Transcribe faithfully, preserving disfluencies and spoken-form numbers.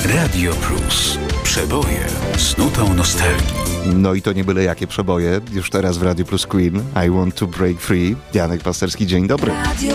Radio Plus. Przeboje z nutą nostalgii. No i to nie byle jakie przeboje. Już teraz w Radio Plus Queen. I Want to Break Free. Janek Pasterski, dzień dobry.